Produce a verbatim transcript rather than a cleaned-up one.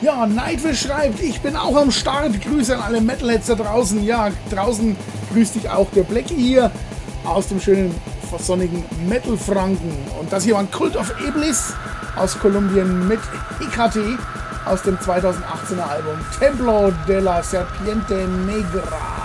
Ja, Nightwish schreibt, ich bin auch am Start. Grüße an alle Metalheads da draußen. Ja, draußen grüßt dich auch der Blackie hier aus dem schönen, sonnigen Metal-Franken. Und das hier war ein Cult of Iblis aus Kolumbien mit E K T aus dem zweitausendachtzehner Album Templo de la Serpiente Negra.